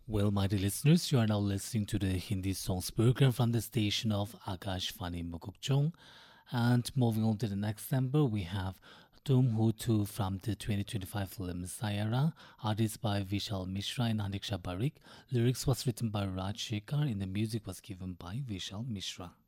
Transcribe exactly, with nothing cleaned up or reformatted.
Well, my dear listeners, you are now listening to the Hindi songs program from the station of Akashvani Mukukchong. And moving on to the next number, we have Tum Hutu from the twenty twenty-five film Sayara, artist by Vishal Mishra and Aniksha Barik. Lyrics was written by Raj Shekhar and the music was given by Vishal Mishra.